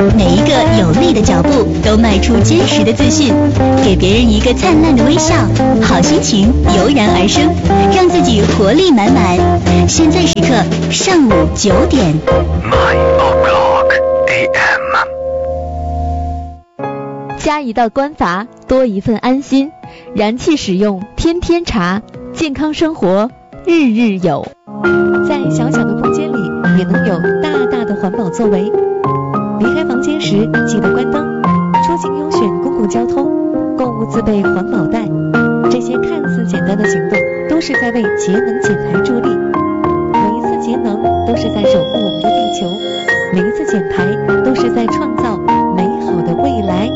每一个有力的脚步都迈出坚实的自信，给别人一个灿烂的微笑，好心情油然而生，让自己活力满满。现在时刻上午9点。 My o'clock AM。 加一道关阀，多一份安心。燃气使用，天天查，健康生活日日有。在小小的空间里，也能有大大的环保作为。离开房间时记得关灯，出行优选公共交通，购物自备环保袋。这些看似简单的行动，都是在为节能减排助力。每一次节能都是在守护我们的地球，每一次减排都是在创造美好的未来。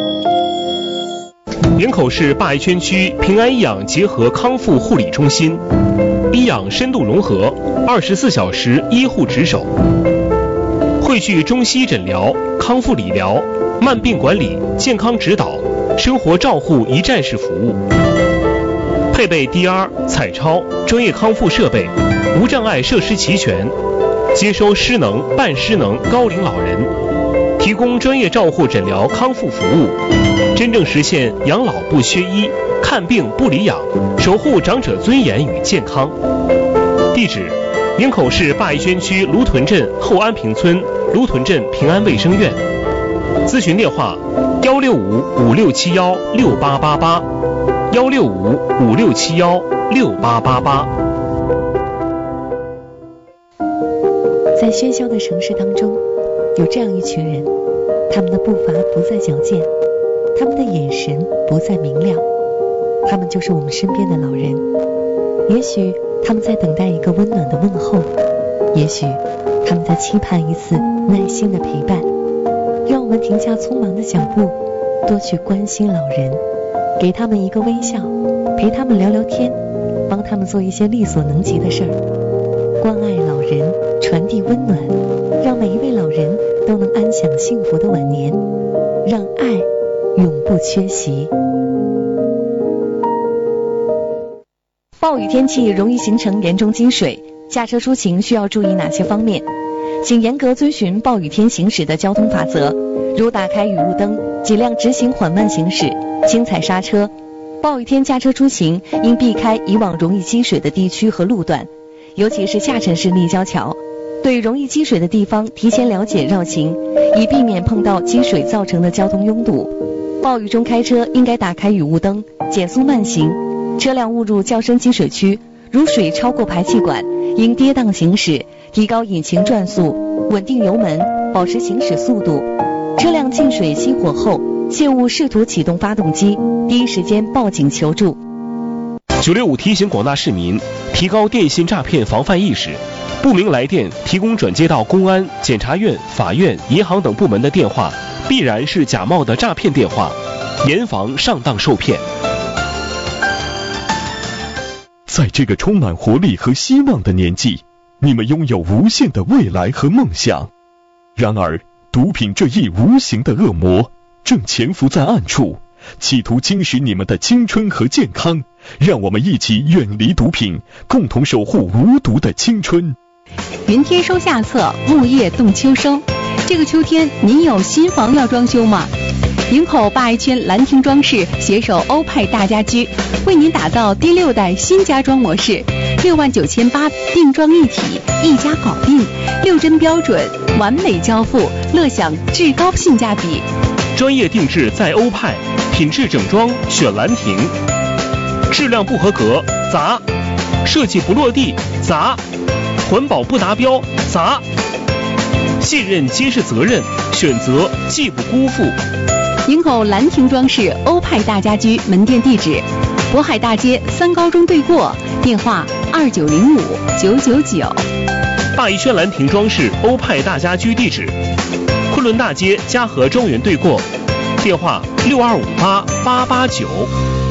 营口市灞爱圈区平安医养结合康复护理中心，医养深度融合，24小时医护值守，汇聚中西诊疗、康复理疗、慢病管理、健康指导、生活照护一站式服务，配备 DR、彩超、专业康复设备，无障碍设施齐全，接收失能、半失能高龄老人，提供专业照护诊疗康复服务，真正实现养老不缺医，看病不离养，守护长者尊严与健康。地址：营口市灞爱圈区芦屯镇后安平村芦屯镇平安卫生院。咨询电话：165-5671-6888，165-5671-6888。 在喧嚣的城市当中，有这样一群人，他们的步伐不再矫健，他们的眼神不再明亮，他们就是我们身边的老人。也许他们在等待一个温暖的问候，也许他们在期盼一次耐心的陪伴。让我们停下匆忙的脚步，多去关心老人，给他们一个微笑，陪他们聊聊天，帮他们做一些力所能及的事儿。关爱老人，传递温暖，让每一位老人都能安享幸福的晚年，让爱永不缺席。暴雨天气容易形成严重积水，驾车出行需要注意哪些方面？请严格遵循暴雨天行驶的交通法则，如打开雨雾灯，尽量直行缓慢行驶，轻踩刹车。暴雨天驾车出行应避开以往容易积水的地区和路段，尤其是下沉式立交桥。对容易积水的地方提前了解绕行，以避免碰到积水造成的交通拥堵。暴雨中开车应该打开雨雾灯，减速慢行。车辆误入较深积水区，如水超过排气管，应跌宕行驶，提高引擎转速，稳定油门，保持行驶速度。车辆进水熄火后，切勿试图启动发动机，第一时间报警求助。 965提醒广大市民提高电信诈骗防范意识，不明来电提供转接到公安、检察院、法院、银行等部门的电话，必然是假冒的诈骗电话，严防上当受骗。 在这个充满活力和希望的年纪，你们拥有无限的未来和梦想。然而，毒品这一无形的恶魔正潜伏在暗处，企图侵蚀你们的青春和健康。让我们一起远离毒品，共同守护无毒的青春。 云天收下册，木叶动秋收。这个秋天，您有新房要装修吗？营口灞爱圈兰亭装饰携手欧派大家居，为您打造第6代新家装模式，69800定装一体，一家搞定，6针标准，完美交付，乐享至高性价比。 专业定制在欧派，品质整装选兰亭，质量不合格砸，设计不落地砸，环保不达标砸，信任皆是责任，选择既不辜负。 营口兰亭装饰欧派大家居门店地址：渤海大街3高中对过，电话2905-999。 灞爱圈兰亭装饰欧派大家居地址：昆仑大街嘉禾庄园对过，电话6258-889。